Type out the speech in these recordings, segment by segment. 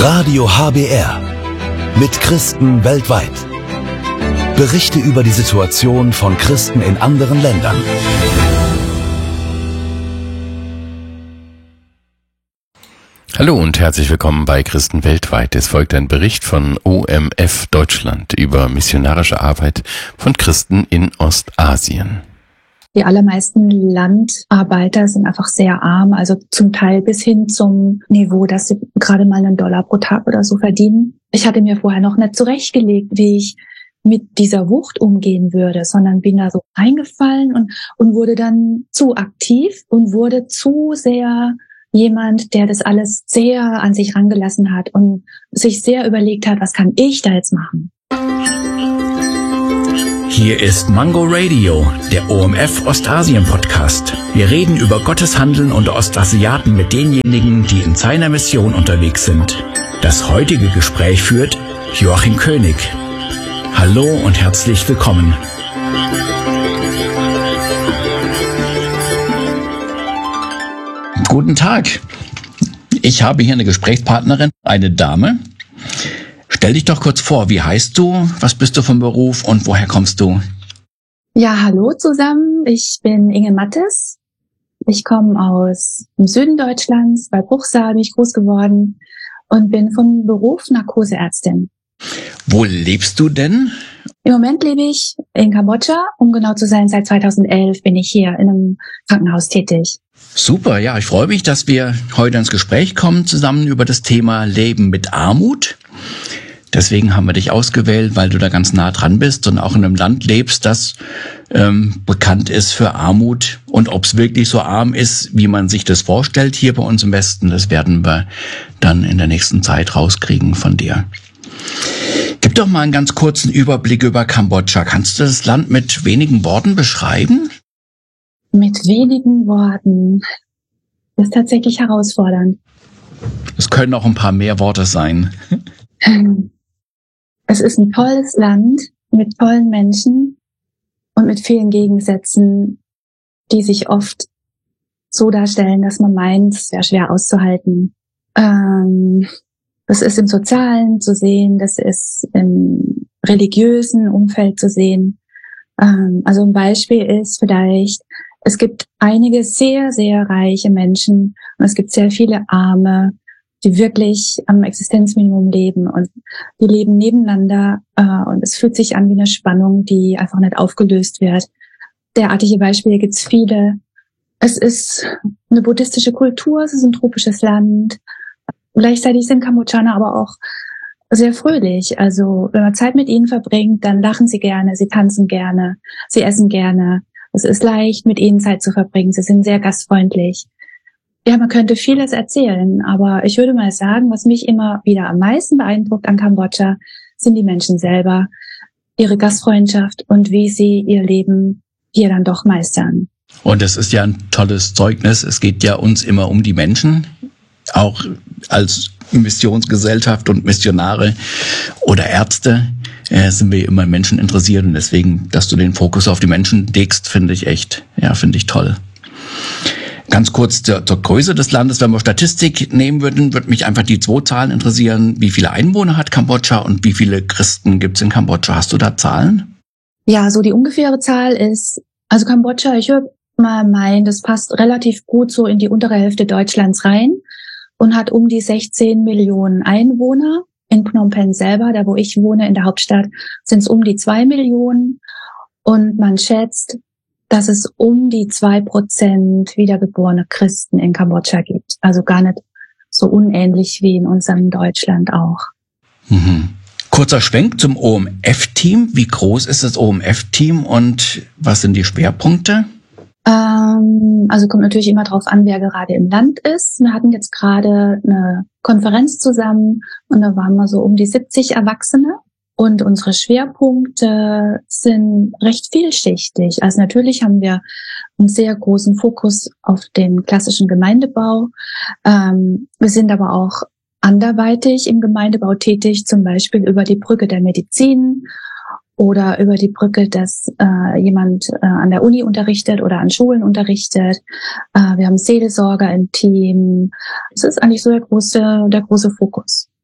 Radio HBR mit Christen weltweit. Berichte über die Situation von Christen in anderen Ländern. Hallo und herzlich willkommen bei Christen weltweit. Es folgt ein Bericht von OMF Deutschland über missionarische Arbeit von Christen in Ostasien. Die allermeisten Landarbeiter sind einfach sehr arm, also zum Teil bis hin zum Niveau, dass sie gerade mal $1 pro Tag oder so verdienen. Ich hatte mir vorher noch nicht zurechtgelegt, wie ich mit dieser Wucht umgehen würde, sondern bin da so eingefallen und wurde dann zu aktiv und wurde zu sehr jemand, der das alles sehr an sich rangelassen hat und sich sehr überlegt hat, was kann ich da jetzt machen? Hier ist Mango Radio, der OMF Ostasien Podcast. Wir reden über Gottes Handeln unter Ostasiaten mit denjenigen, die in seiner Mission unterwegs sind. Das heutige Gespräch führt Joachim König. Hallo und herzlich willkommen. Guten Tag. Ich habe hier eine Gesprächspartnerin, eine Dame. Stell dich doch kurz vor, wie heißt du, was bist du vom Beruf und woher kommst du? Ja, hallo zusammen, ich bin Inge Mattes. Ich komme aus dem Süden Deutschlands, bei Bruchsal bin ich groß geworden und bin von Beruf Narkoseärztin. Wo lebst du denn? Im Moment lebe ich in Kambodscha, um genau zu sein, seit 2011 bin ich hier in einem Krankenhaus tätig. Super, ja, ich freue mich, dass wir heute ins Gespräch kommen zusammen über das Thema Leben mit Armut. Deswegen haben wir dich ausgewählt, weil du da ganz nah dran bist und auch in einem Land lebst, das bekannt ist für Armut. Und ob es wirklich so arm ist, wie man sich das vorstellt hier bei uns im Westen, das werden wir dann in der nächsten Zeit rauskriegen von dir. Gib doch mal einen ganz kurzen Überblick über Kambodscha. Kannst du das Land mit wenigen Worten beschreiben? Mit wenigen Worten. Das ist tatsächlich herausfordernd. Es können auch ein paar mehr Worte sein. Es ist ein tolles Land mit tollen Menschen und mit vielen Gegensätzen, die sich oft so darstellen, dass man meint, es wäre schwer auszuhalten. Das ist im Sozialen zu sehen, das ist im religiösen Umfeld zu sehen. Also ein Beispiel ist vielleicht, es gibt einige sehr, sehr reiche Menschen und es gibt sehr viele Arme, die wirklich am Existenzminimum leben und die leben nebeneinander und es fühlt sich an wie eine Spannung, die einfach nicht aufgelöst wird. Derartige Beispiele gibt's viele. Es ist eine buddhistische Kultur, es ist ein tropisches Land. Gleichzeitig sind Kambodschaner aber auch sehr fröhlich. Also wenn man Zeit mit ihnen verbringt, dann lachen sie gerne, sie tanzen gerne, sie essen gerne. Es ist leicht, mit ihnen Zeit zu verbringen. Sie sind sehr gastfreundlich. Ja, man könnte vieles erzählen, aber ich würde mal sagen, was mich immer wieder am meisten beeindruckt an Kambodscha, sind die Menschen selber, ihre Gastfreundschaft und wie sie ihr Leben hier dann doch meistern. Und das ist ja ein tolles Zeugnis. Es geht ja uns immer um die Menschen, auch als Missionsgesellschaft und Missionare oder Ärzte sind wir immer Menschen interessiert und deswegen, dass du den Fokus auf die Menschen legst, finde ich toll. Ganz kurz zur Größe des Landes, wenn wir Statistik nehmen würden, würde mich einfach die 2 Zahlen interessieren. Wie viele Einwohner hat Kambodscha und wie viele Christen gibt es in Kambodscha? Hast du da Zahlen? Ja, so die ungefähre Zahl ist, also Kambodscha, ich würde mal meinen, das passt relativ gut so in die untere Hälfte Deutschlands rein und hat um die 16 Millionen Einwohner. In Phnom Penh selber, da wo ich wohne, in der Hauptstadt, sind es um die 2 Millionen und man schätzt, dass es um die 2% wiedergeborene Christen in Kambodscha gibt. Also gar nicht so unähnlich wie in unserem Deutschland auch. Mhm. Kurzer Schwenk zum OMF-Team. Wie groß ist das OMF-Team und was sind die Schwerpunkte? Also kommt natürlich immer drauf an, wer gerade im Land ist. Wir hatten jetzt gerade eine Konferenz zusammen und da waren wir so um die 70 Erwachsene. Und unsere Schwerpunkte sind recht vielschichtig. Also natürlich haben wir einen sehr großen Fokus auf den klassischen Gemeindebau. Wir sind aber auch anderweitig im Gemeindebau tätig, zum Beispiel über die Brücke der Medizin oder über die Brücke, dass jemand an der Uni unterrichtet oder an Schulen unterrichtet. Wir haben Seelsorger im Team. Das ist eigentlich so der große Fokus.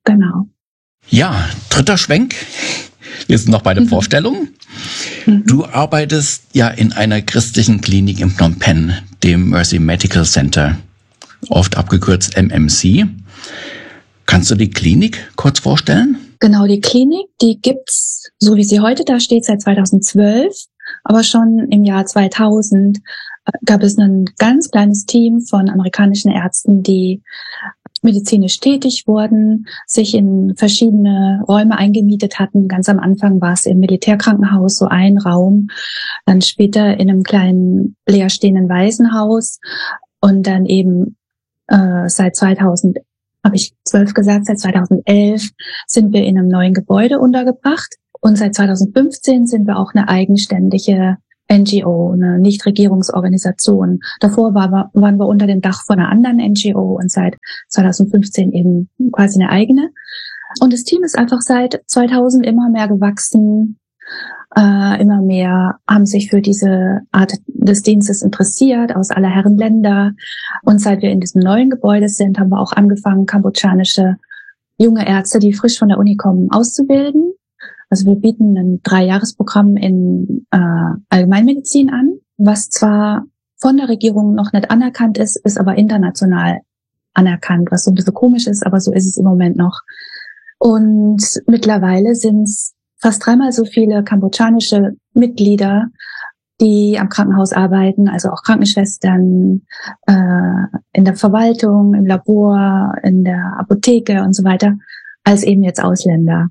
Genau. Ja, dritter Schwenk. Wir sind noch bei der Vorstellung. Du arbeitest ja in einer christlichen Klinik in Phnom Penh, dem Mercy Medical Center, oft abgekürzt MMC. Kannst du die Klinik kurz vorstellen? Genau, die Klinik, die gibt's, so wie sie heute da steht, seit 2012. Aber schon im Jahr 2000 gab es ein ganz kleines Team von amerikanischen Ärzten, die medizinisch tätig wurden, sich in verschiedene Räume eingemietet hatten. Ganz am Anfang war es im Militärkrankenhaus so ein Raum, dann später in einem kleinen leerstehenden Waisenhaus und dann eben seit 2000, habe ich 12 gesagt, seit 2011 sind wir in einem neuen Gebäude untergebracht und seit 2015 sind wir auch eine eigenständige NGO, eine Nichtregierungsorganisation. Davor waren wir unter dem Dach von einer anderen NGO und seit 2015 eben quasi eine eigene. Und das Team ist einfach seit 2000 immer mehr gewachsen, immer mehr haben sich für diese Art des Dienstes interessiert aus aller Herren Länder. Und seit wir in diesem neuen Gebäude sind, haben wir auch angefangen, kambodschanische junge Ärzte, die frisch von der Uni kommen, auszubilden. Also wir bieten ein 3-Jahres-Programm in Allgemeinmedizin an, was zwar von der Regierung noch nicht anerkannt ist, ist aber international anerkannt, was so ein bisschen komisch ist, aber so ist es im Moment noch. Und mittlerweile sind es fast 3-mal so viele kambodschanische Mitglieder, die am Krankenhaus arbeiten, also auch Krankenschwestern, in der Verwaltung, im Labor, in der Apotheke und so weiter, als eben jetzt Ausländer.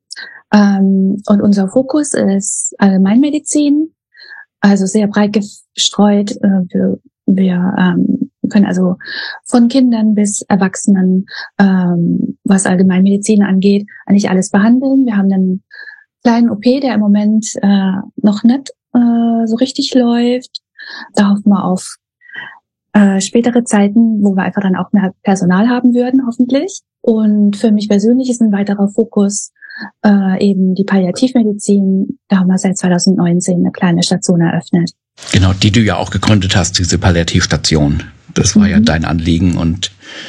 Und unser Fokus ist Allgemeinmedizin, also sehr breit gestreut. Wir können also von Kindern bis Erwachsenen, was Allgemeinmedizin angeht, eigentlich alles behandeln. Wir haben einen kleinen OP, der im Moment noch nicht so richtig läuft. Da hoffen wir auf spätere Zeiten, wo wir einfach dann auch mehr Personal haben würden, hoffentlich. Und für mich persönlich ist ein weiterer Fokus eben die Palliativmedizin. Da haben wir seit 2019 eine kleine Station eröffnet. Genau, die du ja auch gegründet hast, diese Palliativstation. Das war ja dein Anliegen und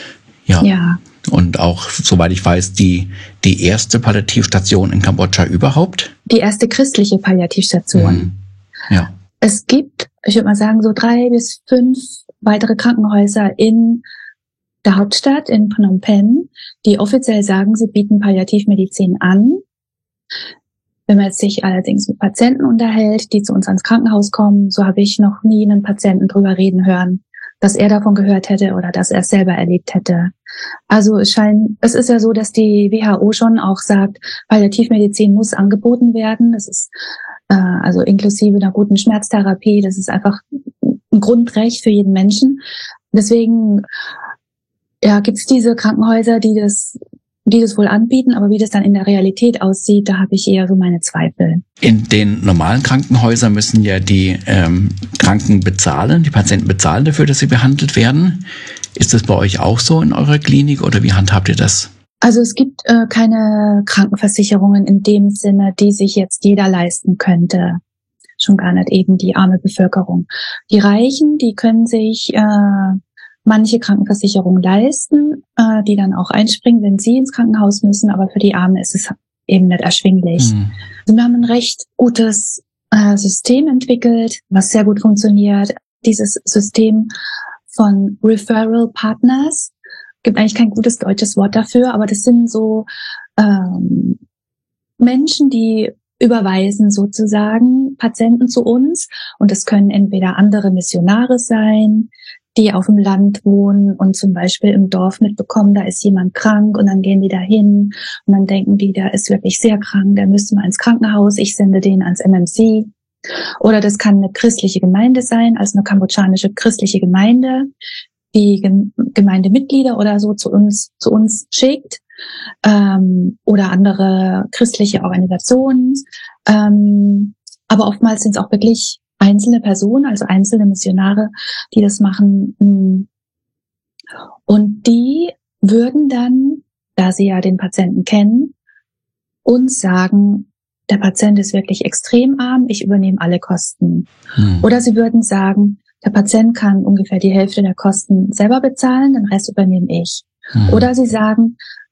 ja. Und auch, soweit ich weiß, die erste Palliativstation in Kambodscha überhaupt? Die erste christliche Palliativstation. Ja. Es gibt, ich würde mal sagen, so 3 bis 5 weitere Krankenhäuser in der Hauptstadt, in Phnom Penh, die offiziell sagen, sie bieten Palliativmedizin an. Wenn man sich allerdings mit Patienten unterhält, die zu uns ans Krankenhaus kommen, so habe ich noch nie einen Patienten drüber reden hören, dass er davon gehört hätte oder dass er es selber erlebt hätte. Also es ist ja so, dass die WHO schon auch sagt, Palliativmedizin muss angeboten werden. Das ist also inklusive einer guten Schmerztherapie. Das ist einfach ein Grundrecht für jeden Menschen. Deswegen gibt es diese Krankenhäuser, die das wohl anbieten, aber wie das dann in der Realität aussieht, da habe ich eher so meine Zweifel. In den normalen Krankenhäusern müssen ja die Kranken bezahlen, die Patienten bezahlen dafür, dass sie behandelt werden. Ist das bei euch auch so in eurer Klinik oder wie handhabt ihr das? Also es gibt keine Krankenversicherungen in dem Sinne, die sich jetzt jeder leisten könnte. Schon gar nicht eben die arme Bevölkerung. Die Reichen, die können sich manche Krankenversicherungen leisten, die dann auch einspringen, wenn sie ins Krankenhaus müssen, aber für die Armen ist es eben nicht erschwinglich. Also wir haben ein recht gutes System entwickelt, was sehr gut funktioniert. Dieses System von Referral Partners, gibt eigentlich kein gutes deutsches Wort dafür, aber das sind so Menschen, die überweisen sozusagen Patienten zu uns und es können entweder andere Missionare sein, die auf dem Land wohnen und zum Beispiel im Dorf mitbekommen, da ist jemand krank und dann gehen die da hin und dann denken die, der ist wirklich sehr krank, der müsste mal ins Krankenhaus, ich sende den ans MMC. Oder das kann eine christliche Gemeinde sein, also eine kambodschanische christliche Gemeinde, die Gemeindemitglieder oder so zu uns schickt, oder andere christliche Organisationen. Aber oftmals sind es auch wirklich einzelne Personen, also einzelne Missionare, die das machen. Und die würden dann, da sie ja den Patienten kennen, uns sagen, der Patient ist wirklich extrem arm, ich übernehme alle Kosten. Oder sie würden sagen, der Patient kann ungefähr die Hälfte der Kosten selber bezahlen, den Rest übernehme ich. Oder sie sagen,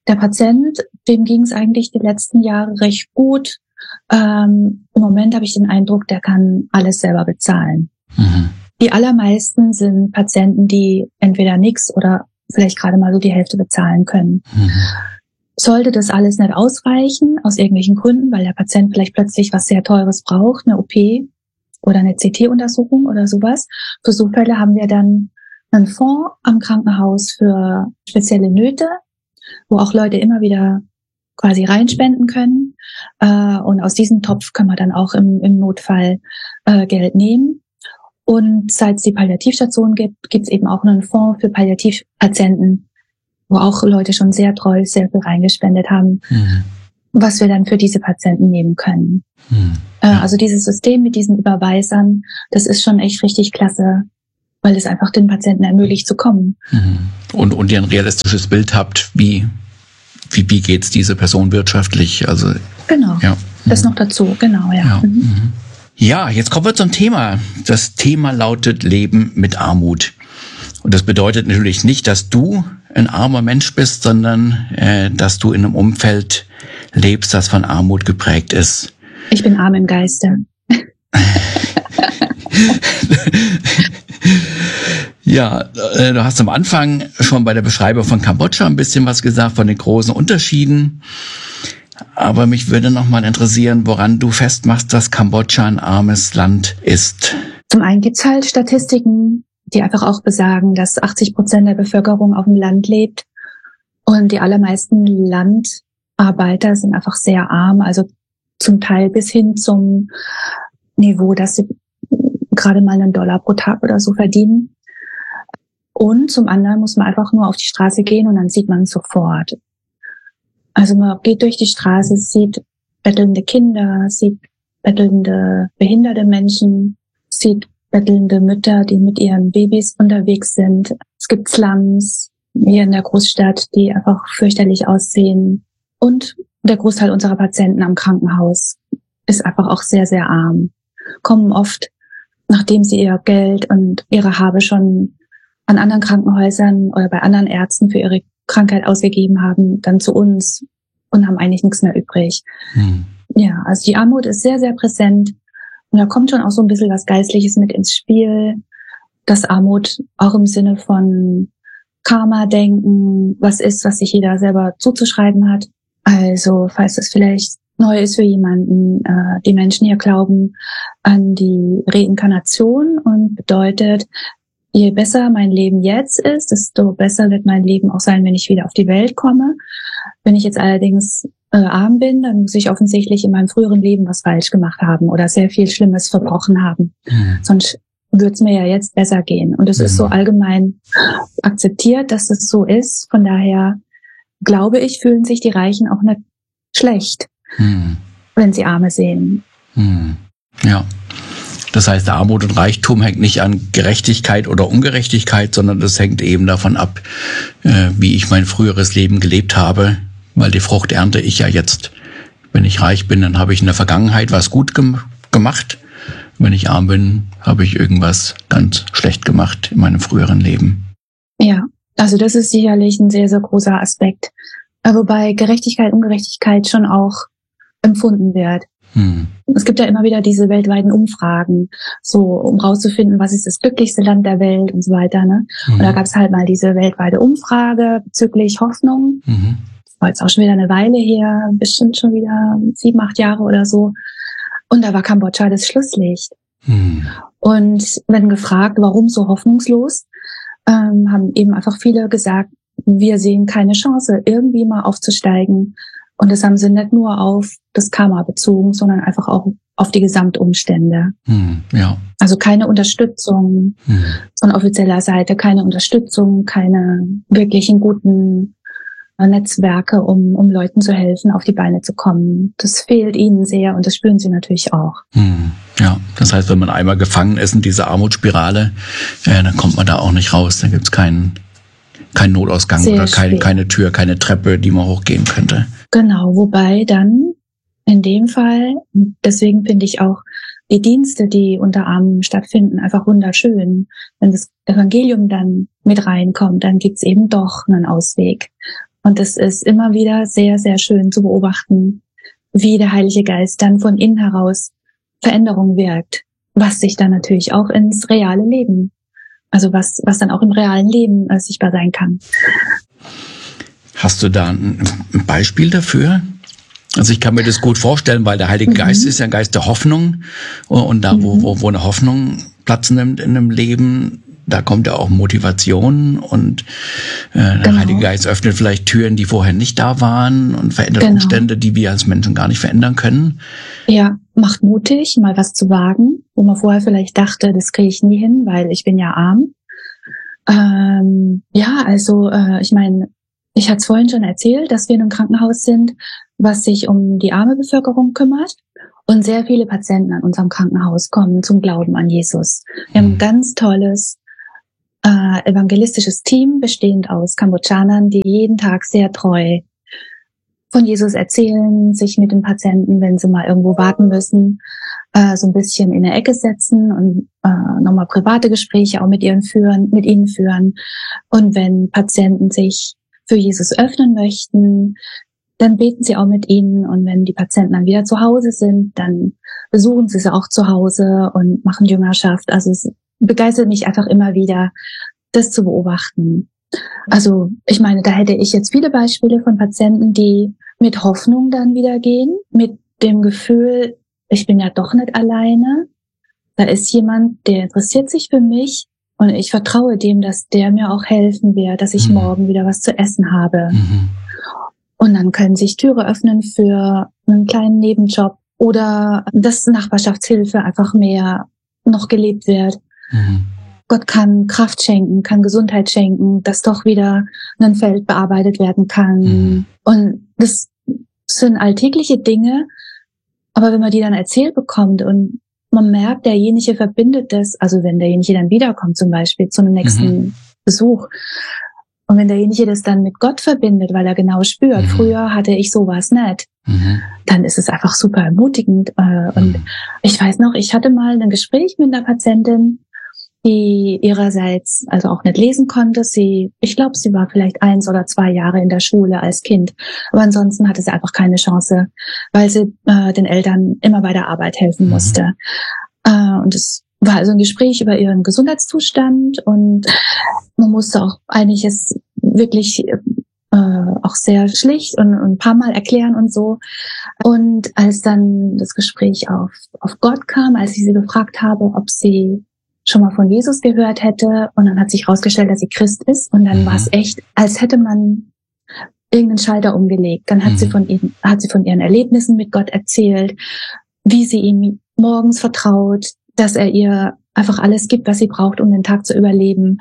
der Patient, dem ging es eigentlich die letzten Jahre recht gut. Im Moment habe ich den Eindruck, der kann alles selber bezahlen. Mhm. Die allermeisten sind Patienten, die entweder nichts oder vielleicht gerade mal so die Hälfte bezahlen können. Mhm. Sollte das alles nicht ausreichen, aus irgendwelchen Gründen, weil der Patient vielleicht plötzlich was sehr Teures braucht, eine OP oder eine CT-Untersuchung oder sowas, für so Fälle haben wir dann einen Fonds am Krankenhaus für spezielle Nöte, wo auch Leute immer wieder quasi reinspenden können. Und aus diesem Topf können wir dann auch im Notfall Geld nehmen. Und seit es die Palliativstation gibt es eben auch einen Fonds für Palliativpatienten, wo auch Leute schon sehr treu sehr viel reingespendet haben, was wir dann für diese Patienten nehmen können. Also dieses System mit diesen Überweisern, das ist schon echt richtig klasse, weil es einfach den Patienten ermöglicht zu kommen. Und ihr ein realistisches Bild habt, wie geht's dieser Person wirtschaftlich? Also genau, ja. Das noch dazu, genau, ja. Ja, jetzt kommen wir zum Thema. Das Thema lautet Leben mit Armut. Und das bedeutet natürlich nicht, dass du ein armer Mensch bist, sondern dass du in einem Umfeld lebst, das von Armut geprägt ist. Ich bin arm im Geiste. Ja, du hast am Anfang schon bei der Beschreibung von Kambodscha ein bisschen was gesagt, von den großen Unterschieden. Aber mich würde noch mal interessieren, woran du festmachst, dass Kambodscha ein armes Land ist. Zum einen gibt's halt Statistiken, die einfach auch besagen, dass 80% der Bevölkerung auf dem Land lebt. Und die allermeisten Landarbeiter sind einfach sehr arm, also zum Teil bis hin zum Niveau, dass sie gerade mal $1 pro Tag oder so verdienen. Und zum anderen muss man einfach nur auf die Straße gehen und dann sieht man es sofort. Also man geht durch die Straße, sieht bettelnde Kinder, sieht bettelnde behinderte Menschen, sieht bettelnde Mütter, die mit ihren Babys unterwegs sind. Es gibt Slums hier in der Großstadt, die einfach fürchterlich aussehen. Und der Großteil unserer Patienten am Krankenhaus ist einfach auch sehr, sehr arm. Kommen oft, nachdem sie ihr Geld und ihre Habe schon an anderen Krankenhäusern oder bei anderen Ärzten für ihre Krankheit ausgegeben haben, dann zu uns und haben eigentlich nichts mehr übrig. Ja, also die Armut ist sehr, sehr präsent. Und da kommt schon auch so ein bisschen was Geistliches mit ins Spiel. Dass Armut auch im Sinne von Karma-Denken was ist, was sich jeder selber zuzuschreiben hat. Also, falls das vielleicht neu ist für jemanden, die Menschen hier glauben an die Reinkarnation und bedeutet, je besser mein Leben jetzt ist, desto besser wird mein Leben auch sein, wenn ich wieder auf die Welt komme. Wenn ich jetzt allerdings arm bin, dann muss ich offensichtlich in meinem früheren Leben was falsch gemacht haben oder sehr viel Schlimmes verbrochen haben. Sonst würde es mir ja jetzt besser gehen. Und es ist so allgemein akzeptiert, dass es so ist. Von daher glaube ich, fühlen sich die Reichen auch nicht schlecht, wenn sie Arme sehen. Ja. Das heißt, Armut und Reichtum hängt nicht an Gerechtigkeit oder Ungerechtigkeit, sondern das hängt eben davon ab, wie ich mein früheres Leben gelebt habe, weil die Frucht ernte ich ja jetzt. Wenn ich reich bin, dann habe ich in der Vergangenheit was gut gemacht. Wenn ich arm bin, habe ich irgendwas ganz schlecht gemacht in meinem früheren Leben. Ja, also das ist sicherlich ein sehr, sehr großer Aspekt. Wobei Gerechtigkeit, Ungerechtigkeit schon auch empfunden wird. Es gibt ja immer wieder diese weltweiten Umfragen, so um rauszufinden, was ist das glücklichste Land der Welt und so weiter. Ne? Und da gab es halt mal diese weltweite Umfrage bezüglich Hoffnung. Das war jetzt auch schon wieder eine Weile her, bestimmt schon wieder 7, 8 Jahre oder so. Und da war Kambodscha das Schlusslicht. Und wenn gefragt, warum so hoffnungslos, haben eben einfach viele gesagt, wir sehen keine Chance, irgendwie mal aufzusteigen. Und das haben sie nicht nur auf das Karma bezogen, sondern einfach auch auf die Gesamtumstände. Ja. Also keine Unterstützung von offizieller Seite, keine Unterstützung, keine wirklichen guten Netzwerke, um Leuten zu helfen, auf die Beine zu kommen. Das fehlt ihnen sehr und das spüren sie natürlich auch. Ja, das heißt, wenn man einmal gefangen ist in dieser Armutsspirale, dann kommt man da auch nicht raus. Dann gibt's keinen Notausgang sehr oder keine Tür, keine Treppe, die man hochgehen könnte. Genau, wobei dann in dem Fall, deswegen finde ich auch die Dienste, die unter Armen stattfinden, einfach wunderschön. Wenn das Evangelium dann mit reinkommt, dann gibt's eben doch einen Ausweg. Und es ist immer wieder sehr, sehr schön zu beobachten, wie der Heilige Geist dann von innen heraus Veränderung wirkt, was sich dann natürlich auch ins reale Leben, also was dann auch im realen Leben sichtbar sein kann. Hast du da ein Beispiel dafür? Also ich kann mir das gut vorstellen, weil der Heilige Geist ist ja ein Geist der Hoffnung. Und da, wo eine Hoffnung Platz nimmt in einem Leben, da kommt ja auch Motivation und der Heilige Geist öffnet vielleicht Türen, die vorher nicht da waren und verändert Umstände, die wir als Menschen gar nicht verändern können. Ja, macht mutig, mal was zu wagen, wo man vorher vielleicht dachte, das kriege ich nie hin, weil ich bin ja arm. Ich meine, ich hatte es vorhin schon erzählt, dass wir in einem Krankenhaus sind, was sich um die arme Bevölkerung kümmert. Und sehr viele Patienten an unserem Krankenhaus kommen zum Glauben an Jesus. Wir haben ein ganz tolles evangelistisches Team, bestehend aus Kambodschanern, die jeden Tag sehr treu von Jesus erzählen, sich mit den Patienten, wenn sie mal irgendwo warten müssen, so ein bisschen in der Ecke setzen und nochmal private Gespräche auch mit ihnen führen. Und wenn Patienten sich für Jesus öffnen möchten, dann beten sie auch mit ihnen. Und wenn die Patienten dann wieder zu Hause sind, dann besuchen sie auch zu Hause und machen Jüngerschaft. Also es begeistert mich einfach immer wieder, das zu beobachten. Also ich meine, da hätte ich jetzt viele Beispiele von Patienten, die mit Hoffnung dann wieder gehen, mit dem Gefühl, ich bin ja doch nicht alleine. Da ist jemand, der interessiert sich für mich und ich vertraue dem, dass der mir auch helfen wird, dass ich morgen wieder was zu essen habe. Und dann können sich Türe öffnen für einen kleinen Nebenjob oder dass Nachbarschaftshilfe einfach mehr noch gelebt wird. Gott kann Kraft schenken, kann Gesundheit schenken, dass doch wieder ein Feld bearbeitet werden kann. Und das sind alltägliche Dinge, aber wenn man die dann erzählt bekommt und man merkt, derjenige verbindet das, also wenn derjenige dann wiederkommt zum Beispiel zu einem nächsten Besuch, und wenn derjenige das dann mit Gott verbindet, weil er genau spürt, früher hatte ich sowas nicht, dann ist es einfach super ermutigend. Und ich weiß noch, ich hatte mal ein Gespräch mit einer Patientin, die ihrerseits also auch nicht lesen konnte. Ich glaube, sie war vielleicht 1 oder 2 Jahre in der Schule als Kind. Aber ansonsten hatte sie einfach keine Chance, weil sie den Eltern immer bei der Arbeit helfen musste. Und es war also ein Gespräch über ihren Gesundheitszustand und man musste auch einiges wirklich auch sehr schlicht und ein paar Mal erklären und so. Und als dann das Gespräch auf Gott kam, als ich sie gefragt habe, ob sie schon mal von Jesus gehört hätte, und dann hat sich herausgestellt, dass sie Christ ist, und dann war es echt, als hätte man irgendeinen Schalter umgelegt. Dann hat sie von ihren Erlebnissen mit Gott erzählt, wie sie ihm morgens vertraut, dass er ihr einfach alles gibt, was sie braucht, um den Tag zu überleben.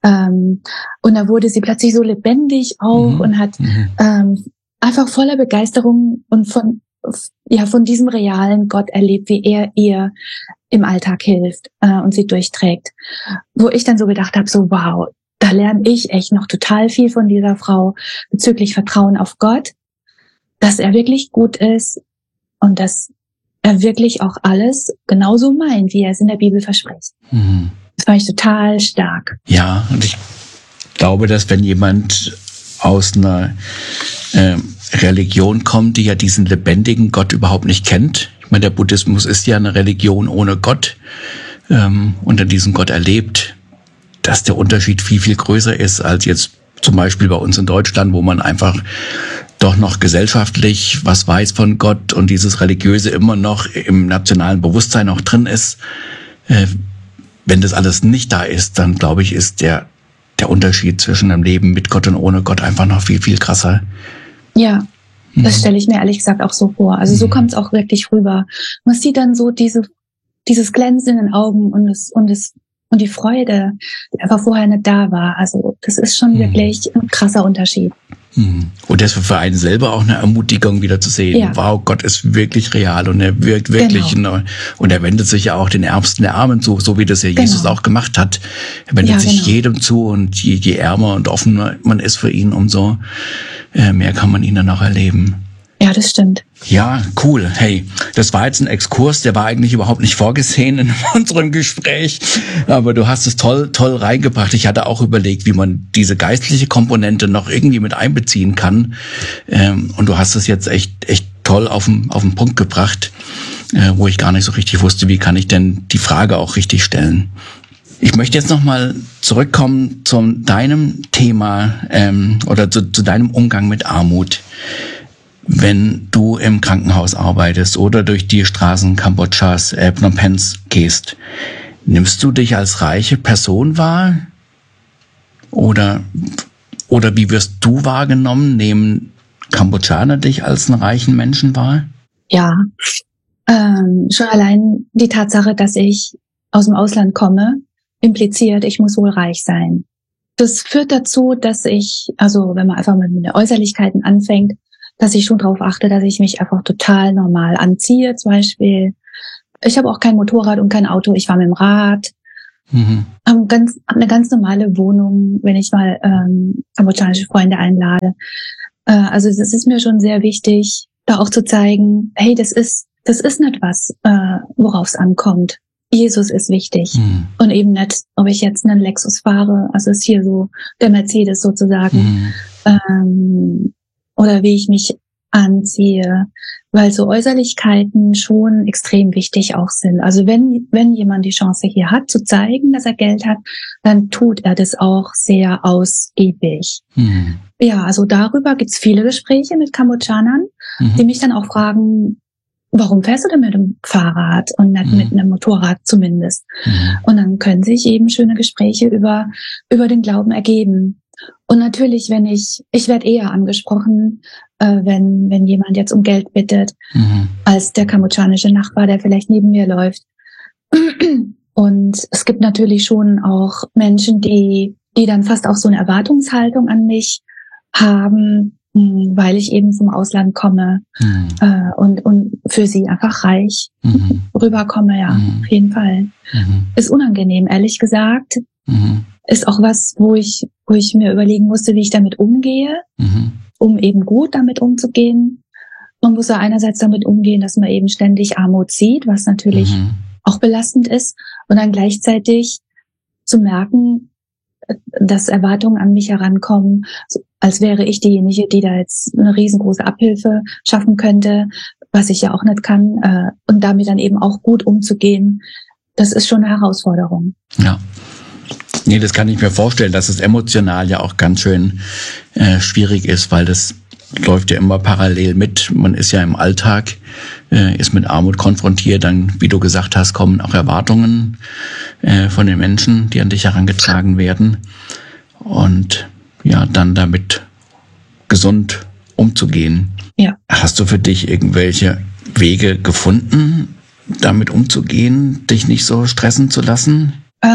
Und da wurde sie plötzlich so lebendig auch und hat einfach voller Begeisterung und von diesem realen Gott erlebt, wie er ihr im Alltag hilft und sie durchträgt. Wo ich dann so gedacht habe, so wow, da lerne ich echt noch total viel von dieser Frau bezüglich Vertrauen auf Gott, dass er wirklich gut ist und dass er wirklich auch alles genauso meint, wie er es in der Bibel verspricht. Das fand ich total stark. Ja, und ich glaube, dass wenn jemand aus einer Religion kommt, die ja diesen lebendigen Gott überhaupt nicht kennt. Ich meine, der Buddhismus ist ja eine Religion ohne Gott und dann diesen Gott erlebt, dass der Unterschied viel, viel größer ist als jetzt zum Beispiel bei uns in Deutschland, wo man einfach doch noch gesellschaftlich was weiß von Gott und dieses Religiöse immer noch im nationalen Bewusstsein noch drin ist. Wenn das alles nicht da ist, dann glaube ich, ist der Unterschied zwischen einem Leben mit Gott und ohne Gott einfach noch viel, viel krasser. Ja, das stelle ich mir ehrlich gesagt auch so vor. Also so kommt es auch wirklich rüber. Man sieht dann so dieses Glänzen in den Augen und die Freude, die einfach vorher nicht da war. Also das ist schon wirklich ein krasser Unterschied. Und das für einen selber auch eine Ermutigung wieder zu sehen. Ja. Wow, Gott ist wirklich real und er wirkt wirklich. Genau. Und er wendet sich ja auch den Ärmsten der Armen zu, so wie das ja Jesus auch gemacht hat. Er wendet sich jedem zu, und je ärmer und offener man ist für ihn, umso mehr kann man ihn dann auch erleben. Ja, das stimmt. Ja, cool. Hey, das war jetzt ein Exkurs, der war eigentlich überhaupt nicht vorgesehen in unserem Gespräch, aber du hast es toll reingebracht. Ich hatte auch überlegt, wie man diese geistliche Komponente noch irgendwie mit einbeziehen kann, und du hast es jetzt echt toll auf den Punkt gebracht, wo ich gar nicht so richtig wusste, wie kann ich denn die Frage auch richtig stellen. Ich möchte jetzt nochmal zurückkommen zu deinem Thema oder zu deinem Umgang mit Armut. Wenn du im Krankenhaus arbeitest oder durch die Straßen Kambodschas, Phnom Penhs gehst, nimmst du dich als reiche Person wahr? Oder wie wirst du wahrgenommen? Nehmen Kambodschaner dich als einen reichen Menschen wahr? Ja, schon allein die Tatsache, dass ich aus dem Ausland komme, impliziert, ich muss wohl reich sein. Das führt dazu, dass ich, also wenn man einfach mit den Äußerlichkeiten anfängt, dass ich schon darauf achte, dass ich mich einfach total normal anziehe. Zum Beispiel, ich habe auch kein Motorrad und kein Auto, ich fahre mit dem Rad. Hab eine ganz normale Wohnung, wenn ich mal kambodschanische Freunde einlade. Also das ist mir schon sehr wichtig, da auch zu zeigen, hey, das ist nicht was, worauf es ankommt. Jesus ist wichtig. Und eben nicht, ob ich jetzt einen Lexus fahre, also ist hier so der Mercedes sozusagen, oder wie ich mich anziehe, weil so Äußerlichkeiten schon extrem wichtig auch sind. Also wenn jemand die Chance hier hat, zu zeigen, dass er Geld hat, dann tut er das auch sehr ausgiebig. Ja, also darüber gibt's viele Gespräche mit Kambodschanern, die mich dann auch fragen, warum fährst du denn mit dem Fahrrad und nicht mit einem Motorrad zumindest? Und dann können sich eben schöne Gespräche über den Glauben ergeben. Und natürlich, ich werde eher angesprochen, wenn jemand jetzt um Geld bittet, als der kambodschanische Nachbar, der vielleicht neben mir läuft. Und es gibt natürlich schon auch Menschen, die dann fast auch so eine Erwartungshaltung an mich haben, weil ich eben vom Ausland komme und für sie einfach reich rüberkomme, ja, auf jeden Fall. Ist unangenehm, ehrlich gesagt. Ist auch was, wo ich mir überlegen musste, wie ich damit umgehe, um eben gut damit umzugehen. Man muss ja einerseits damit umgehen, dass man eben ständig Armut sieht, was natürlich auch belastend ist, und dann gleichzeitig zu merken, dass Erwartungen an mich herankommen, als wäre ich diejenige, die da jetzt eine riesengroße Abhilfe schaffen könnte, was ich ja auch nicht kann, und damit dann eben auch gut umzugehen. Das ist schon eine Herausforderung. Ja. Nee, das kann ich mir vorstellen, dass es emotional ja auch ganz schön schwierig ist, weil das läuft ja immer parallel mit. Man ist ja im Alltag, ist mit Armut konfrontiert, dann, wie du gesagt hast, kommen auch Erwartungen von den Menschen, die an dich herangetragen werden. Und ja, dann damit gesund umzugehen. Ja. Hast du für dich irgendwelche Wege gefunden, damit umzugehen, dich nicht so stressen zu lassen?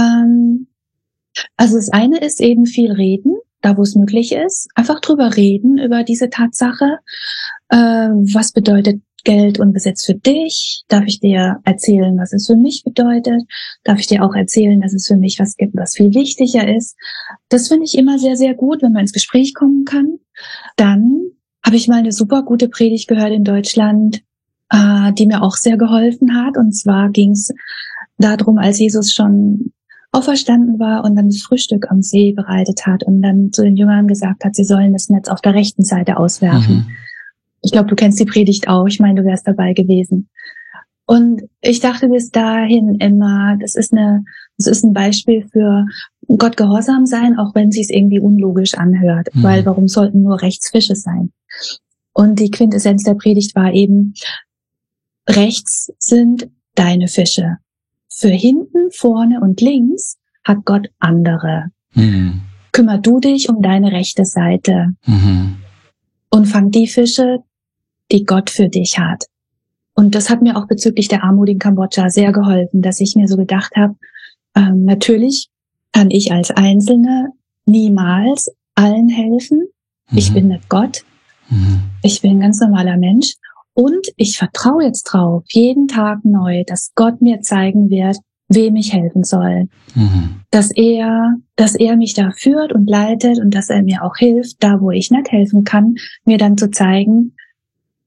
Also das eine ist eben viel reden, da wo es möglich ist. Einfach drüber reden, über diese Tatsache. Was bedeutet Geld und Besitz für dich? Darf ich dir erzählen, was es für mich bedeutet? Darf ich dir auch erzählen, dass es für mich was gibt, was viel wichtiger ist? Das finde ich immer sehr, sehr gut, wenn man ins Gespräch kommen kann. Dann habe ich mal eine super gute Predigt gehört in Deutschland, die mir auch sehr geholfen hat. Und zwar ging es darum, als Jesus schon auferstanden war und dann das Frühstück am See bereitet hat und dann zu den Jüngern gesagt hat, sie sollen das Netz auf der rechten Seite auswerfen. Ich glaube, du kennst die Predigt auch. Ich meine, du wärst dabei gewesen. Und ich dachte bis dahin immer, das ist ein Beispiel für Gott gehorsam sein, auch wenn es sich irgendwie unlogisch anhört. Weil warum sollten nur rechts Fische sein? Und die Quintessenz der Predigt war eben, rechts sind deine Fische. Für hinten, vorne und links hat Gott andere. Kümmer du dich um deine rechte Seite und fang die Fische, die Gott für dich hat. Und das hat mir auch bezüglich der Armut in Kambodscha sehr geholfen, dass ich mir so gedacht habe, natürlich kann ich als Einzelne niemals allen helfen. Ich bin nicht Gott. Ich bin ein ganz normaler Mensch. Und ich vertraue jetzt drauf, jeden Tag neu, dass Gott mir zeigen wird, wem ich helfen soll. Dass er mich da führt und leitet und dass er mir auch hilft, da wo ich nicht helfen kann, mir dann zu zeigen,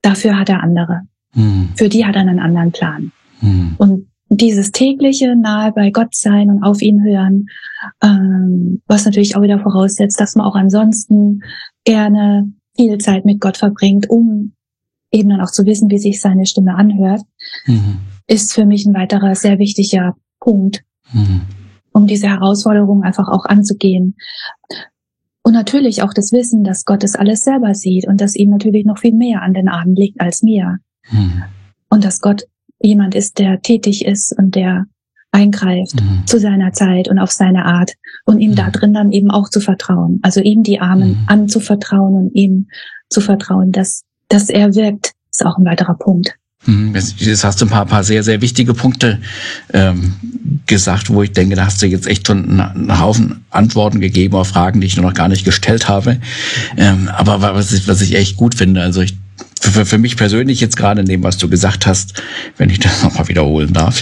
dafür hat er andere. Für die hat er einen anderen Plan. Und dieses tägliche nahe bei Gott sein und auf ihn hören, was natürlich auch wieder voraussetzt, dass man auch ansonsten gerne viel Zeit mit Gott verbringt, um eben dann auch zu wissen, wie sich seine Stimme anhört, ist für mich ein weiterer sehr wichtiger Punkt, um diese Herausforderung einfach auch anzugehen. Und natürlich auch das Wissen, dass Gott das alles selber sieht und dass ihm natürlich noch viel mehr an den Armen liegt als mir. Und dass Gott jemand ist, der tätig ist und der eingreift zu seiner Zeit und auf seine Art und ihm da drin dann eben auch zu vertrauen. Also ihm die Armen anzuvertrauen und ihm zu vertrauen, dass er wirkt, ist auch ein weiterer Punkt. Jetzt hast du ein paar sehr, sehr wichtige Punkte gesagt, wo ich denke, da hast du jetzt echt schon einen Haufen Antworten gegeben auf Fragen, die ich noch gar nicht gestellt habe. Aber was ich echt gut finde, also für mich persönlich jetzt gerade in dem, was du gesagt hast, wenn ich das nochmal wiederholen darf,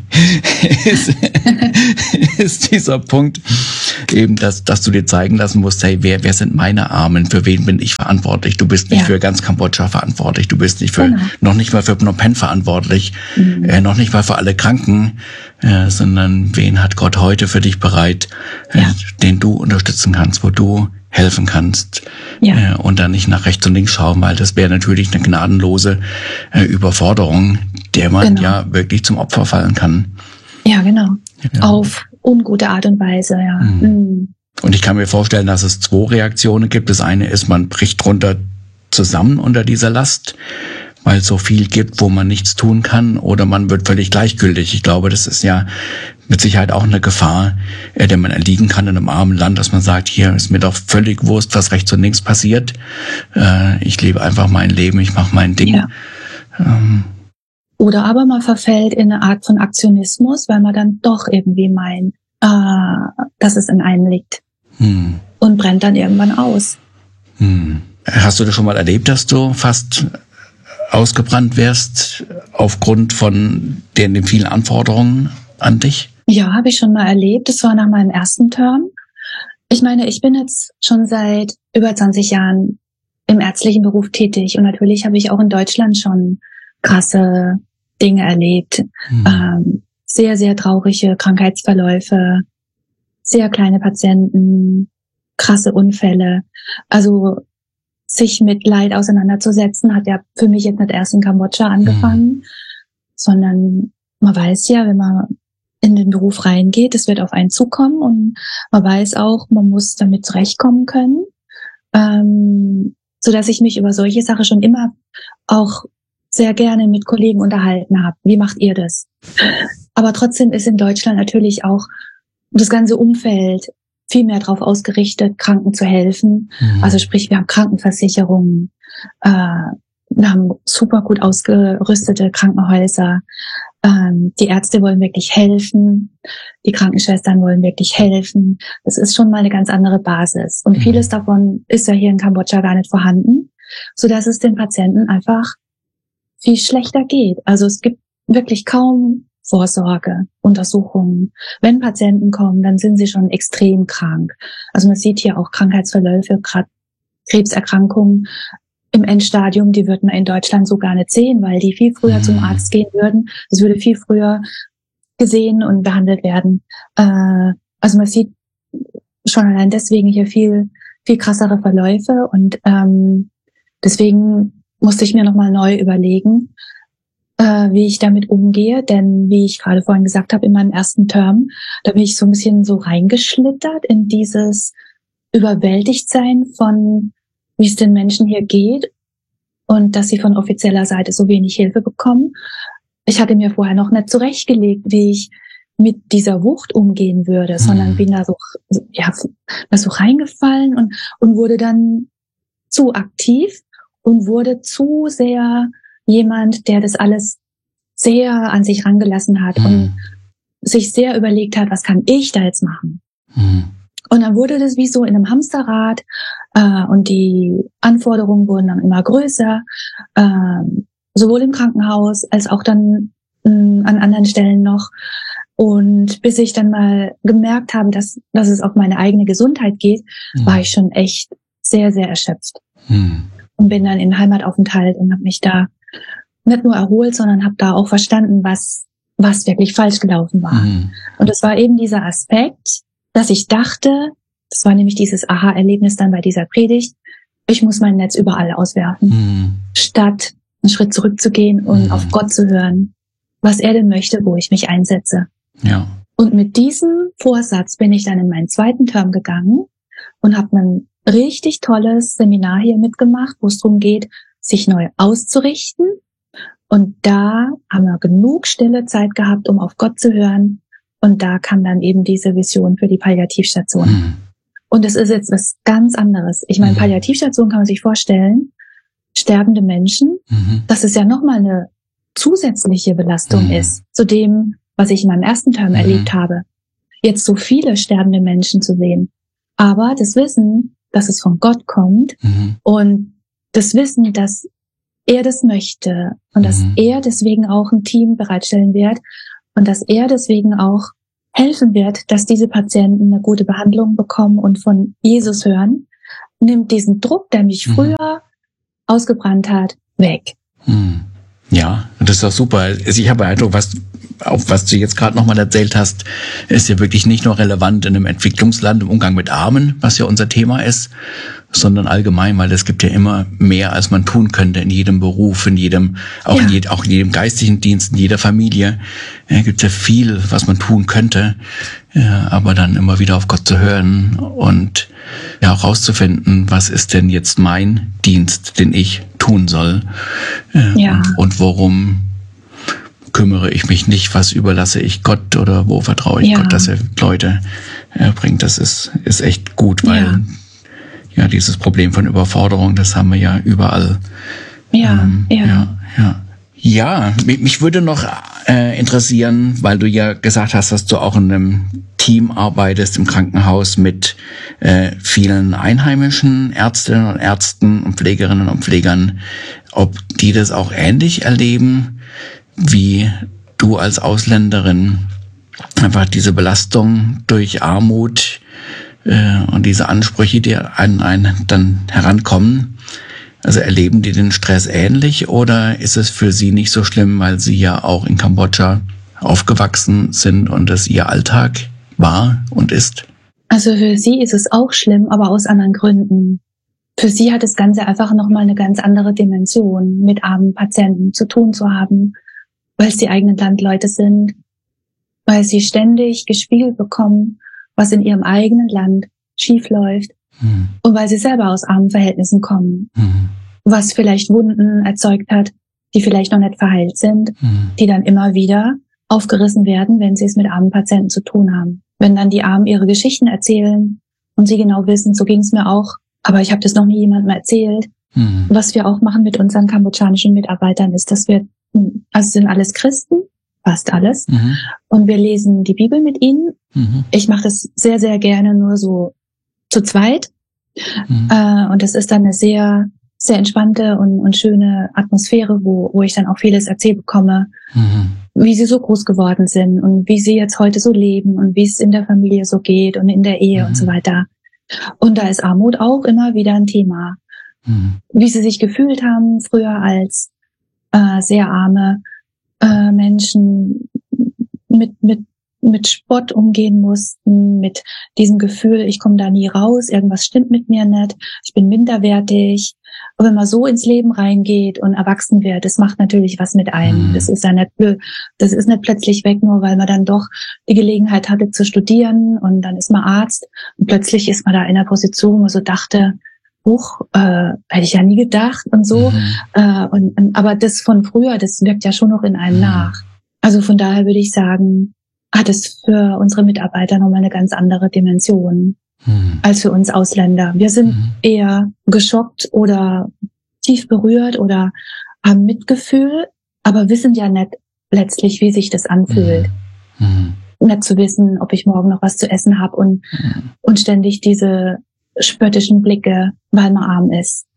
ist dieser Punkt eben, dass du dir zeigen lassen musst, hey, wer sind meine Armen? Für wen bin ich verantwortlich? Du bist nicht für ganz Kambodscha verantwortlich. Du bist nicht noch nicht mal für Phnom Penh verantwortlich. Noch nicht mal für alle Kranken, sondern wen hat Gott heute für dich bereit, den du unterstützen kannst, wo du helfen kannst und dann nicht nach rechts und links schauen, weil das wäre natürlich eine gnadenlose Überforderung, der man ja wirklich zum Opfer fallen kann. Ja, genau. Auf ungute Art und Weise, ja. Und ich kann mir vorstellen, dass es 2 Reaktionen gibt. Das eine ist, man bricht drunter zusammen unter dieser Last, weil es so viel gibt, wo man nichts tun kann, oder man wird völlig gleichgültig. Ich glaube, das ist ja mit Sicherheit auch eine Gefahr, der man erliegen kann in einem armen Land, dass man sagt, hier ist mir doch völlig wurscht, was rechts und links passiert. Ich lebe einfach mein Leben, ich mache mein Ding. Ja. Oder aber man verfällt in eine Art von Aktionismus, weil man dann doch irgendwie meint, dass es in einem liegt. Und brennt dann irgendwann aus. Hast du das schon mal erlebt, dass du fast ausgebrannt wärst aufgrund von den vielen Anforderungen an dich? Ja, habe ich schon mal erlebt. Das war nach meinem ersten Term. Ich meine, ich bin jetzt schon seit über 20 Jahren im ärztlichen Beruf tätig und natürlich habe ich auch in Deutschland schon krasse Dinge erlebt. Sehr, sehr traurige Krankheitsverläufe, sehr kleine Patienten, krasse Unfälle. Also sich mit Leid auseinanderzusetzen, hat ja für mich jetzt nicht erst in Kambodscha angefangen, sondern man weiß ja, wenn man in den Beruf reingeht, es wird auf einen zukommen und man weiß auch, man muss damit zurechtkommen können, so dass ich mich über solche Sachen schon immer auch sehr gerne mit Kollegen unterhalten habe. Wie macht ihr das? Aber trotzdem ist in Deutschland natürlich auch das ganze Umfeld viel mehr darauf ausgerichtet, Kranken zu helfen. Also sprich, wir haben Krankenversicherungen, wir haben super gut ausgerüstete Krankenhäuser. Die Ärzte wollen wirklich helfen, die Krankenschwestern wollen wirklich helfen. Das ist schon mal eine ganz andere Basis. Und vieles davon ist ja hier in Kambodscha gar nicht vorhanden, so dass es den Patienten einfach viel schlechter geht. Also es gibt wirklich kaum Vorsorge, Untersuchungen. Wenn Patienten kommen, dann sind sie schon extrem krank. Also man sieht hier auch Krankheitsverläufe, gerade Krebserkrankungen im Endstadium, die wird man in Deutschland so gar nicht sehen, weil die viel früher zum Arzt gehen würden. Das würde viel früher gesehen und behandelt werden. Also man sieht schon allein deswegen hier viel krassere Verläufe und deswegen musste ich mir nochmal neu überlegen, wie ich damit umgehe, denn wie ich gerade vorhin gesagt habe, in meinem ersten Term, da bin ich so ein bisschen so reingeschlittert in dieses Überwältigtsein von, wie es den Menschen hier geht und dass sie von offizieller Seite so wenig Hilfe bekommen. Ich hatte mir vorher noch nicht zurechtgelegt, wie ich mit dieser Wucht umgehen würde, sondern bin da so reingefallen und wurde dann zu aktiv und wurde zu sehr jemand, der das alles sehr an sich rangelassen hat und sich sehr überlegt hat, was kann ich da jetzt machen? Und dann wurde das wie so in einem Hamsterrad und die Anforderungen wurden dann immer größer, sowohl im Krankenhaus als auch dann an anderen Stellen noch. Und bis ich dann mal gemerkt habe, dass es auf meine eigene Gesundheit geht, war ich schon echt sehr, sehr erschöpft. und bin dann in Heimataufenthalt und habe mich da nicht nur erholt, sondern habe da auch verstanden, was wirklich falsch gelaufen war. Und es war eben dieser Aspekt, dass ich dachte, das war nämlich dieses Aha-Erlebnis dann bei dieser Predigt, ich muss mein Netz überall auswerfen, statt einen Schritt zurückzugehen und auf Gott zu hören, was er denn möchte, wo ich mich einsetze. Ja. Und mit diesem Vorsatz bin ich dann in meinen zweiten Term gegangen und habe ein richtig tolles Seminar hier mitgemacht, wo es darum geht, sich neu auszurichten. Und da haben wir genug stille Zeit gehabt, um auf Gott zu hören. Und da kam dann eben diese Vision für die Palliativstation. Und es ist jetzt was ganz anderes. Ich meine, Palliativstation kann man sich vorstellen, sterbende Menschen, dass es ja nochmal eine zusätzliche Belastung ist zu dem, was ich in meinem ersten Term erlebt habe. Jetzt so viele sterbende Menschen zu sehen. Aber das Wissen, dass es von Gott kommt und das Wissen, dass er das möchte und dass er deswegen auch ein Team bereitstellen wird und dass er deswegen auch helfen wird, dass diese Patienten eine gute Behandlung bekommen und von Jesus hören, nimmt diesen Druck, der mich früher ausgebrannt hat, weg. Ja, das ist doch super. Also ich habe den Eindruck, was du jetzt gerade nochmal erzählt hast, ist ja wirklich nicht nur relevant in einem Entwicklungsland im Umgang mit Armen, was ja unser Thema ist, sondern allgemein, weil es gibt ja immer mehr, als man tun könnte in jedem Beruf, in jedem geistlichen Dienst, in jeder Familie. Gibt ja viel, was man tun könnte, aber dann immer wieder auf Gott zu hören und ja auch rauszufinden, was ist denn jetzt mein Dienst, den ich tun soll und worum kümmere ich mich nicht, was überlasse ich Gott oder wo vertraue ich Gott, dass er Leute bringt. Das ist echt gut, weil dieses Problem von Überforderung, das haben wir ja überall. Ja, mich würde noch interessieren, weil du ja gesagt hast, dass du auch in einem Team arbeitest im Krankenhaus mit vielen einheimischen Ärztinnen und Ärzten und Pflegerinnen und Pflegern, ob die das auch ähnlich erleben, wie du als Ausländerin einfach diese Belastung durch Armut und diese Ansprüche, die an einen dann herankommen. Also erleben die den Stress ähnlich oder ist es für sie nicht so schlimm, weil sie ja auch in Kambodscha aufgewachsen sind und das ihr Alltag war und ist? Also für sie ist es auch schlimm, aber aus anderen Gründen. Für sie hat das Ganze einfach nochmal eine ganz andere Dimension, mit armen Patienten zu tun zu haben, weil es die eigenen Landleute sind, weil sie ständig gespiegelt bekommen, was in ihrem eigenen Land schief läuft und weil sie selber aus armen Verhältnissen kommen, was vielleicht Wunden erzeugt hat, die vielleicht noch nicht verheilt sind, die dann immer wieder aufgerissen werden, wenn sie es mit armen Patienten zu tun haben. Wenn dann die Armen ihre Geschichten erzählen und sie genau wissen, so ging es mir auch, aber ich habe das noch nie jemandem erzählt. Was wir auch machen mit unseren kambodschanischen Mitarbeitern ist, dass wir, also sind alles Christen, fast alles, und wir lesen die Bibel mit ihnen. Ich mache das sehr, sehr gerne nur so zu zweit. Und das ist dann eine sehr, sehr entspannte und schöne Atmosphäre, wo ich dann auch vieles erzählt bekomme, wie sie so groß geworden sind und wie sie jetzt heute so leben und wie es in der Familie so geht und in der Ehe und so weiter. Und da ist Armut auch immer wieder ein Thema. Wie sie sich gefühlt haben früher als sehr arme Menschen mit Spott umgehen mussten, mit diesem Gefühl, ich komme da nie raus, irgendwas stimmt mit mir nicht, ich bin minderwertig. Und wenn man so ins Leben reingeht und erwachsen wird, das macht natürlich was mit einem. Das ist ja nicht, das ist nicht plötzlich weg, nur weil man dann doch die Gelegenheit hatte zu studieren und dann ist man Arzt und plötzlich ist man da in einer Position, wo man so dachte, hätte ich ja nie gedacht und so. Aber das von früher, das wirkt ja schon noch in einem nach. Also von daher würde ich sagen, hat es für unsere Mitarbeiter nochmal eine ganz andere Dimension als für uns Ausländer. Wir sind eher geschockt oder tief berührt oder haben Mitgefühl, aber wissen ja nicht letztlich, wie sich das anfühlt. Nicht zu wissen, ob ich morgen noch was zu essen habe und ständig diese spöttischen Blicke, weil man arm ist.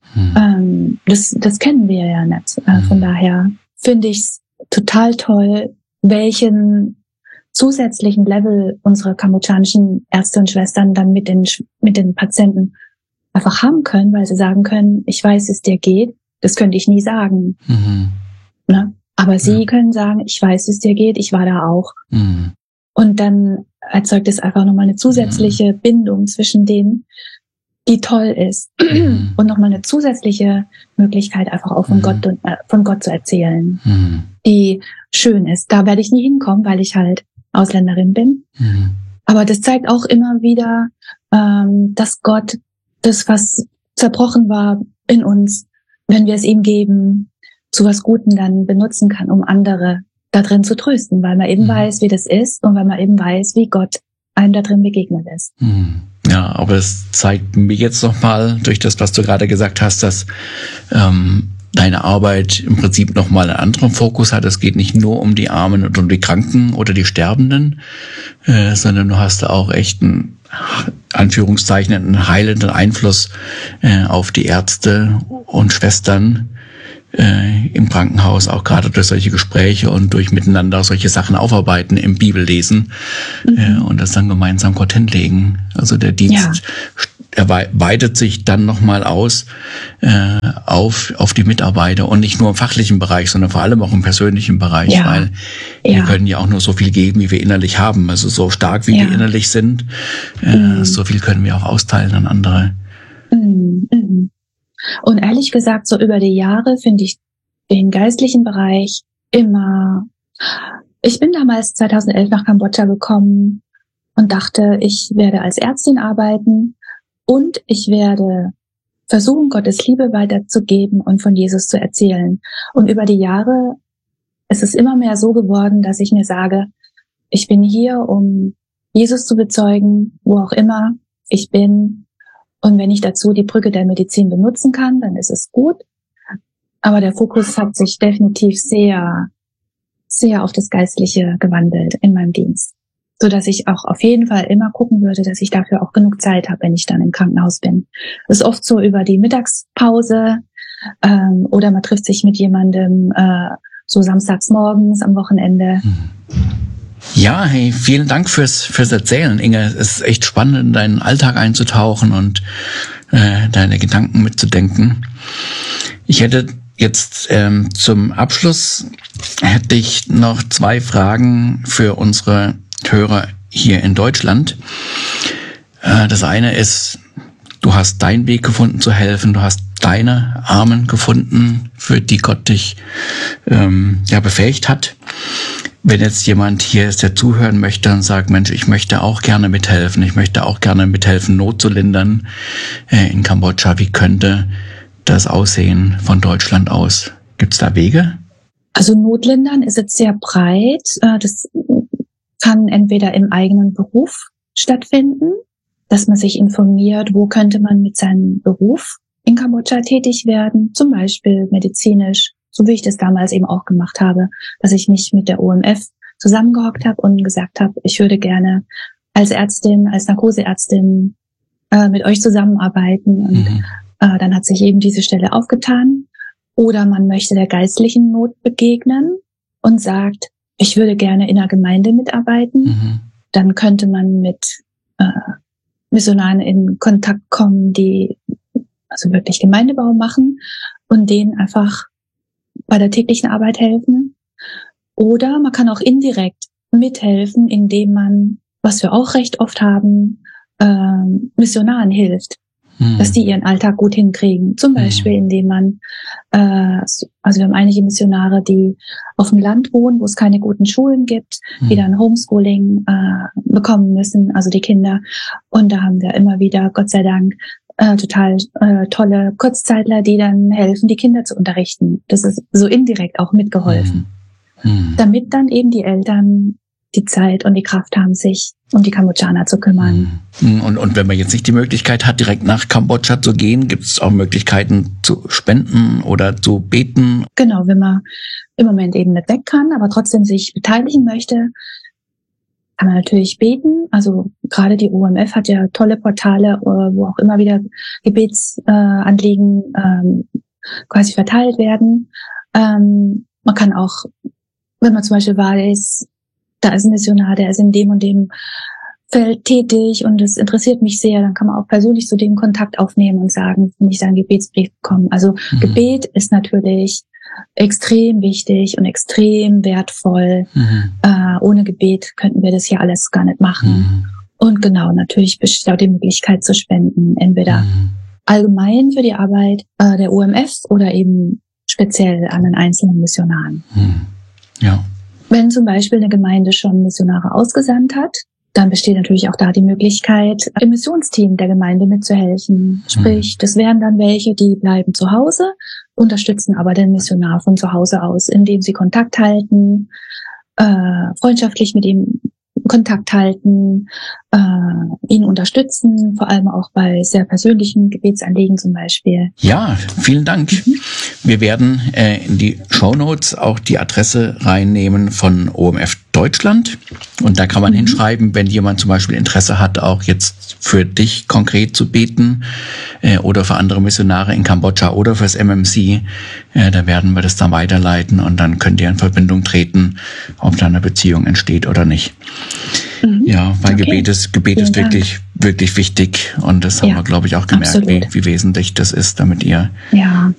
Das kennen wir ja nicht. Von daher finde ich es total toll, welchen zusätzlichen Level unsere kambodschanischen Ärzte und Schwestern dann mit den Patienten einfach haben können, weil sie sagen können, ich weiß, wie es dir geht. Das könnte ich nie sagen. Ne? Aber sie können sagen, ich weiß, wie es dir geht, ich war da auch. Und dann erzeugt es einfach nochmal eine zusätzliche Bindung zwischen denen, die toll ist. Und nochmal eine zusätzliche Möglichkeit, einfach auch von Gott zu erzählen, die schön ist. Da werde ich nie hinkommen, weil ich halt Ausländerin bin. Aber das zeigt auch immer wieder, dass Gott das, was zerbrochen war in uns, wenn wir es ihm geben, zu was Guten dann benutzen kann, um andere da drin zu trösten, weil man eben weiß, wie das ist und weil man eben weiß, wie Gott einem da drin begegnet ist. Ja, aber es zeigt mir jetzt nochmal, durch das, was du gerade gesagt hast, dass deine Arbeit im Prinzip nochmal einen anderen Fokus hat. Es geht nicht nur um die Armen und um die Kranken oder die Sterbenden, sondern du hast auch echt einen, Anführungszeichen, einen heilenden Einfluss auf die Ärzte und Schwestern im Krankenhaus, auch gerade durch solche Gespräche und durch miteinander solche Sachen aufarbeiten, im Bibellesen und das dann gemeinsam Gott hinlegen. Also der Dienst weitet sich dann nochmal aus auf die Mitarbeiter und nicht nur im fachlichen Bereich, sondern vor allem auch im persönlichen Bereich, weil wir können ja auch nur so viel geben, wie wir innerlich haben. Also so stark, wie wir innerlich sind, so viel können wir auch austeilen an andere. Und ehrlich gesagt, so über die Jahre finde ich den geistlichen Bereich immer... Ich bin damals 2011 nach Kambodscha gekommen und dachte, ich werde als Ärztin arbeiten und ich werde versuchen, Gottes Liebe weiterzugeben und von Jesus zu erzählen. Und über die Jahre ist es immer mehr so geworden, dass ich mir sage, ich bin hier, um Jesus zu bezeugen, wo auch immer ich bin. Und wenn ich dazu die Brücke der Medizin benutzen kann, dann ist es gut. Aber der Fokus hat sich definitiv sehr, sehr auf das Geistliche gewandelt in meinem Dienst. So dass ich auch auf jeden Fall immer gucken würde, dass ich dafür auch genug Zeit habe, wenn ich dann im Krankenhaus bin. Das ist oft so über die Mittagspause oder man trifft sich mit jemandem so samstags morgens am Wochenende. Ja, hey, vielen Dank fürs Erzählen, Inge. Es ist echt spannend, in deinen Alltag einzutauchen und deine Gedanken mitzudenken. Ich hätte jetzt zum Abschluss hätte ich noch 2 Fragen für unsere Hörer hier in Deutschland. Das eine ist, du hast deinen Weg gefunden zu helfen, du hast deine Armen gefunden, für die Gott dich befähigt hat. Wenn jetzt jemand hier ist, der zuhören möchte und sagt, Mensch, ich möchte auch gerne mithelfen, Not zu lindern in Kambodscha, wie könnte das aussehen von Deutschland aus? Gibt es da Wege? Also Notlindern ist jetzt sehr breit. Das kann entweder im eigenen Beruf stattfinden, dass man sich informiert, wo könnte man mit seinem Beruf in Kambodscha tätig werden, zum Beispiel medizinisch, so wie ich das damals eben auch gemacht habe, dass ich mich mit der OMF zusammengehockt habe und gesagt habe, ich würde gerne als Ärztin, als Narkoseärztin mit euch zusammenarbeiten. Und dann hat sich eben diese Stelle aufgetan. Oder man möchte der geistlichen Not begegnen und sagt, ich würde gerne in einer Gemeinde mitarbeiten. Dann könnte man mit Missionaren in Kontakt kommen, die also wirklich Gemeindebau machen und denen einfach bei der täglichen Arbeit helfen. Oder man kann auch indirekt mithelfen, indem man, was wir auch recht oft haben, Missionaren hilft, dass die ihren Alltag gut hinkriegen. Zum Beispiel, indem man, also wir haben einige Missionare, die auf dem Land wohnen, wo es keine guten Schulen gibt, die dann Homeschooling bekommen müssen, also die Kinder. Und da haben wir immer wieder, Gott sei Dank, total tolle Kurzzeitler, die dann helfen, die Kinder zu unterrichten. Das ist so indirekt auch mitgeholfen. Damit dann eben die Eltern die Zeit und die Kraft haben, sich um die Kambodschaner zu kümmern. Und wenn man jetzt nicht die Möglichkeit hat, direkt nach Kambodscha zu gehen, gibt es auch Möglichkeiten zu spenden oder zu beten? Genau, wenn man im Moment eben nicht weg kann, aber trotzdem sich beteiligen möchte, kann man natürlich beten. Also gerade die OMF hat ja tolle Portale, wo auch immer wieder Gebetsanliegen quasi verteilt werden. Man kann auch, wenn man zum Beispiel weiß, da ist ein Missionar, der ist in dem und dem Feld tätig und es interessiert mich sehr, dann kann man auch persönlich zu dem Kontakt aufnehmen und sagen, wenn ich da einen Gebetsbrief bekomme. Also Gebet ist natürlich extrem wichtig und extrem wertvoll. Ohne Gebet könnten wir das hier alles gar nicht machen. Und genau, natürlich besteht auch die Möglichkeit zu spenden, entweder allgemein für die Arbeit der OMF oder eben speziell an den einzelnen Missionaren. Ja. Wenn zum Beispiel eine Gemeinde schon Missionare ausgesandt hat, dann besteht natürlich auch da die Möglichkeit, im Missionsteam der Gemeinde mitzuhelfen. Sprich, das wären dann welche, die bleiben zu Hause, unterstützen aber den Missionar von zu Hause aus, indem sie Kontakt halten, freundschaftlich mit ihm Kontakt halten, ihn unterstützen, vor allem auch bei sehr persönlichen Gebetsanliegen zum Beispiel. Ja, vielen Dank. Wir werden in die Shownotes auch die Adresse reinnehmen von OMF Deutschland. Und da kann man hinschreiben, wenn jemand zum Beispiel Interesse hat, auch jetzt für dich konkret zu beten oder für andere Missionare in Kambodscha oder fürs MMC, da werden wir das dann weiterleiten und dann könnt ihr in Verbindung treten, ob da eine Beziehung entsteht oder nicht. Ja, weil Okay. Gebet ist wirklich, wirklich wichtig und das haben wir, glaube ich, auch gemerkt, wie wesentlich das ist, damit ihr